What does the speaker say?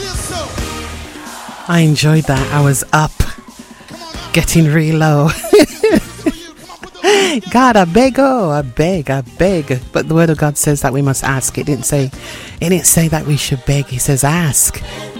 I enjoyed that. I was up, getting real low. God, I beg, I beg. But the word of God says that we must ask. It didn't say that we should beg. He says ask.